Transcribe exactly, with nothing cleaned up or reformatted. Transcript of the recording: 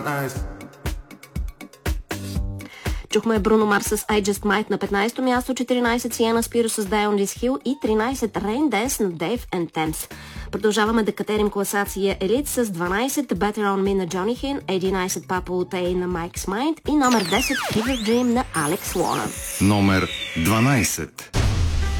Чухме Бруно Марс с I Just Might на петнайсето място, четиринайсет Сиена Спиро с Die on This Hill и тринайсет Rain Dance на Dave and Temps. Продължаваме да катерим класация Елит с дванайсет Better on Me на Johnny Hinn, единайсет Papa Utay на Mike's Mind и номер десет Fever Dream на Alex Warren. Номер дванайсет.